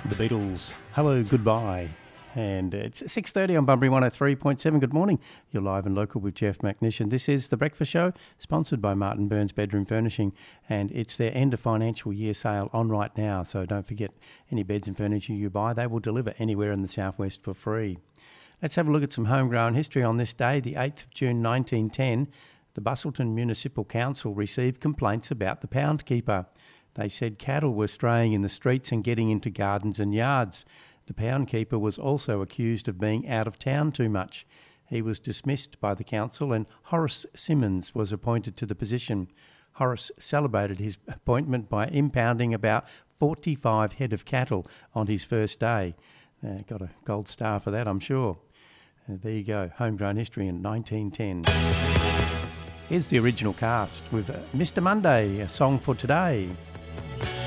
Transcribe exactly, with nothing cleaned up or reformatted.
The Beatles, Hello, Goodbye. And it's six thirty on Bunbury one oh three point seven. Good morning. You're live and local with Jeff McNish. This is The Breakfast Show, sponsored by Martin Burns Bedroom Furnishing. And it's their end of financial year sale on right now. So don't forget, any beds and furniture you buy, they will deliver anywhere in the southwest for free. Let's have a look at some homegrown history on this day, the eighth of June nineteen ten. The Busselton Municipal Council received complaints about the pound keeper. They said cattle were straying in the streets and getting into gardens and yards. The pound keeper was also accused of being out of town too much. He was dismissed by the council and Horace Simmons was appointed to the position. Horace celebrated his appointment by impounding about forty-five head of cattle on his first day. Uh, got a gold star for that, I'm sure. Uh, there you go, homegrown history in nineteen ten. Here's the original cast with uh, Mister Monday, a song for today.